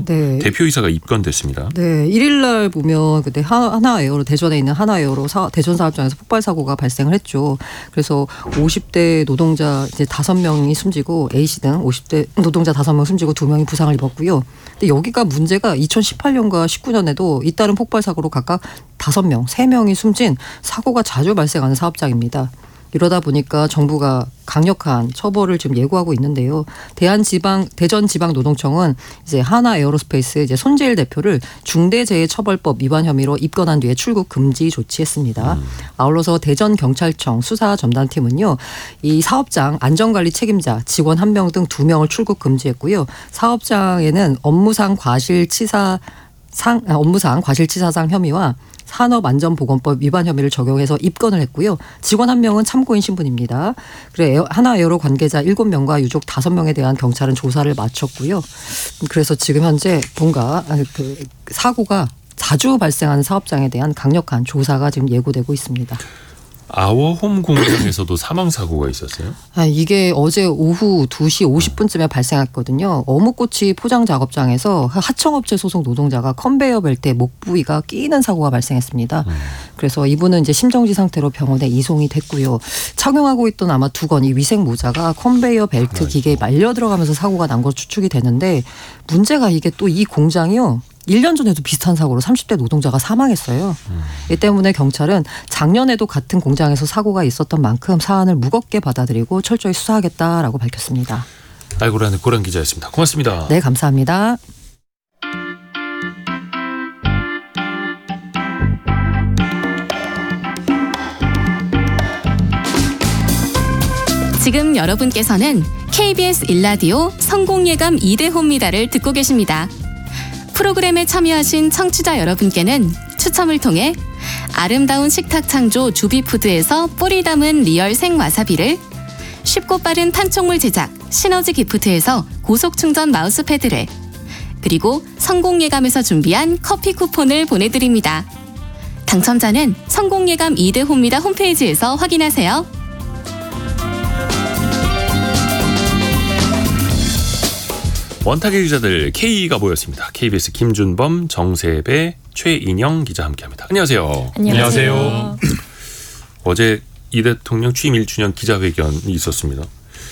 네. 대표이사가 입건됐습니다. 네, 1일 날 보면 그때 하나에어로 대전에 있는 하나에어로 대전 사업장에서 폭발 사고가 발생을 했죠. 그래서 50대 노동자 이제 5명이 숨지고 A씨 등 50대 노동자 5명 숨지고 2명이 부상을 입었고요. 근데 여기가 문제가 2018년과 19년에도 잇따른 폭발 사고로 각각 5명, 3명이 숨진 사고가 자주 발생하는 사업장입니다. 이러다 보니까 정부가 강력한 처벌을 지금 예고하고 있는데요. 대전지방노동청은 이제 하나에어로스페이스 이제 손재일 대표를 중대재해처벌법 위반 혐의로 입건한 뒤에 출국 금지 조치했습니다. 아울러서 대전경찰청 수사전담팀은요, 이 사업장 안전관리 책임자 직원 1명 등 2명을 출국 금지했고요. 사업장에는 업무상 과실치사상 혐의와 산업안전보건법 위반 혐의를 적용해서 입건을 했고요. 직원 1명은 참고인 신분입니다. 그래 하나에어로 관계자 7명과 유족 5명에 대한 경찰은 조사를 마쳤고요. 그래서 지금 현재 뭔가 그 사고가 자주 발생하는 사업장에 대한 강력한 조사가 지금 예고되고 있습니다. 아워홈 공장에서도 사망 사고가 있었어요? 이게 어제 오후 2시 50분쯤에 발생했거든요. 어묵꼬치 포장 작업장에서 하청업체 소속 노동자가 컨베이어 벨트에 목 부위가 끼이는 사고가 발생했습니다. 그래서 이분은 이제 심정지 상태로 병원에 이송이 됐고요. 착용하고 있던 아마 두건 이 위생 모자가 컨베이어 벨트 기계에 말려 들어가면서 사고가 난 것으로 추측이 되는데, 문제가 이게 또 이 공장이요, 1년 전에도 비슷한 사고로 30대 노동자가 사망했어요. 이 때문에 경찰은 작년에도 같은 공장에서 사고가 있었던 만큼 사안을 무겁게 받아들이고 철저히 수사하겠다라고 밝혔습니다. 알고라는 고란 기자였습니다. 고맙습니다. 네, 감사합니다. 지금 여러분께서는 KBS 1라디오 성공예감 2대호입니다를 듣고 계십니다. 프로그램에 참여하신 청취자 여러분께는 추첨을 통해 아름다운 식탁 창조 주비푸드에서 뿌리 담은 리얼 생와사비를, 쉽고 빠른 판촉물 제작 시너지 기프트에서 고속충전 마우스패드를, 그리고 성공예감에서 준비한 커피 쿠폰을 보내드립니다. 당첨자는 성공예감 2대호입니다 홈페이지에서 확인하세요. 원탁의 기자들 K가 모였습니다. KBS 김준범, 정세배, 최인영 기자 함께합니다. 안녕하세요. 안녕하세요. 어제 이 대통령 취임 1주년 기자회견이 있었습니다.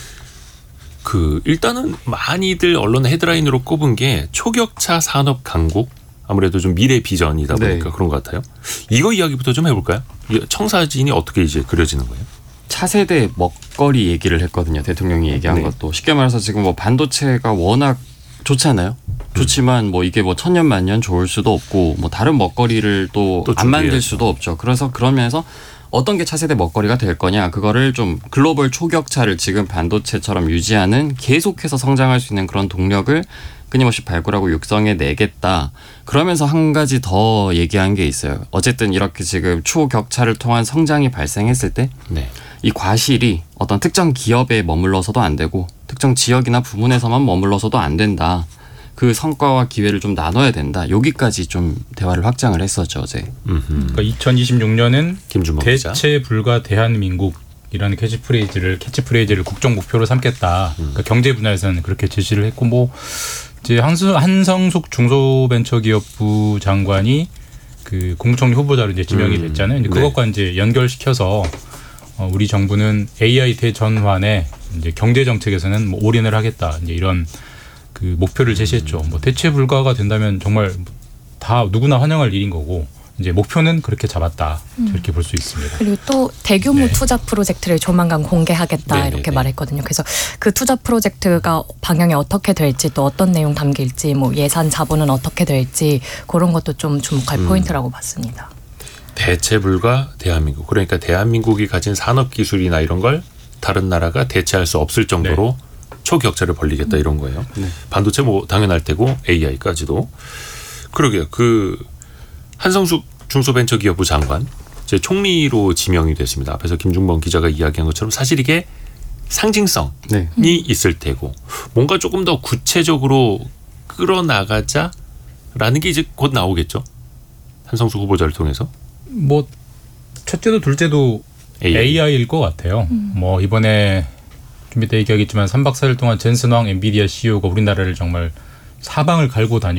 일단은 많이들 언론 헤드라인으로 꼽은 게 초격차 산업 강국, 아무래도 좀 미래 비전이다 보니까 그런 것 같아요. 이거 이야기부터 좀 해볼까요? 청사진이 어떻게 이제 그려지는 거예요? 차세대 먹거리 얘기를 했거든요. 대통령이 얘기한 것도. 쉽게 말해서 지금 뭐 반도체가 워낙 좋잖아요. 좋지만 뭐 이게 뭐 천년 만년 좋을 수도 없고, 뭐 다른 먹거리를 또 안 만들 수도 없죠. 그래서 그런 면에서 어떤 게 차세대 먹거리가 될 거냐, 그거를 좀 글로벌 초격차를 지금 반도체처럼 유지하는, 계속해서 성장할 수 있는 그런 동력을 끊임없이 발굴하고 육성해 내겠다. 그러면서 한 가지 더 얘기한 게 있어요. 어쨌든 이렇게 지금 초격차를 통한 성장이 발생했을 때 이 과실이 어떤 특정 기업에 머물러서도 안 되고 특정 지역이나 부문에서만 머물러서도 안 된다. 그 성과와 기회를 좀 나눠야 된다. 여기까지 좀 대화를 확장을 했었죠, 어제. 그러니까 2026년은 대체 기자. 불가 대한민국이라는 캐치프레이즈를 국정 목표로 삼겠다. 그러니까 경제 분야에서는 그렇게 제시를 했고, 뭐 이제 한성숙 중소벤처기업부 장관이 그 국무총리 후보자로 이제 지명이 됐잖아요. 이제 그것과 이제 연결시켜서 우리 정부는 AI 대전환에 이제 경제 정책에서는 뭐 올인을 하겠다. 이제 이런 그 목표를 제시했죠. 뭐 대체 불가가 된다면 정말 다 누구나 환영할 일인 거고, 이제 목표는 그렇게 잡았다. 이렇게 볼 수 있습니다. 그리고 또 대규모 투자 프로젝트를 조만간 공개하겠다 이렇게 말했거든요. 그래서 그 투자 프로젝트가 방향이 어떻게 될지, 또 어떤 내용 담길지, 뭐 예산 자본은 어떻게 될지, 그런 것도 좀 주목할 포인트라고 봤습니다. 대체 불가 대한민국. 그러니까 대한민국이 가진 산업 기술이나 이런 걸 다른 나라가 대체할 수 없을 정도로 초격차를 벌리겠다 이런 거예요. 반도체 뭐 당연할 테고 AI까지도. 그러게요. 한성숙 중소벤처기업부 장관 이제 총리로 지명이 됐습니다. 앞에서 김준범 기자가 이야기한 것처럼 사실 이게 상징성이 있을 테고, 뭔가 조금 더 구체적으로 끌어나가자라는 게 이제 곧 나오겠죠. 한성숙 후보자를 통해서. 뭐 첫째도 둘째도 AI일 것 같아요. 뭐 이번에 준비 때 얘기하겠지만 3박 4일 동안 젠슨 왕 엔비디아 CEO가 우리나라를 정말 사방을 갈고 다니고